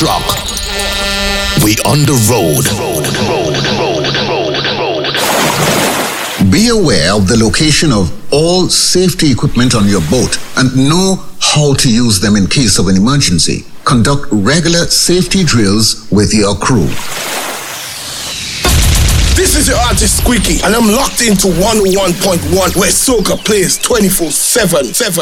Rock. We on the road. Be aware of the location of all safety equipment on your boat and know how to use them in case of an emergency. Conduct regular safety drills with your crew. This is your artist Squeaky, and I'm locked into 101.1 where soca plays 24/7.